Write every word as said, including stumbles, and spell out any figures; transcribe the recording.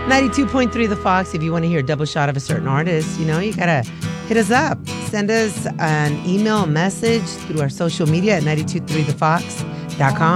ninety-two point three The Fox. If you want to hear a double shot of a certain artist, you know, you got to hit us up. Send us an email, a message through our social media at nine two three the fox dot com.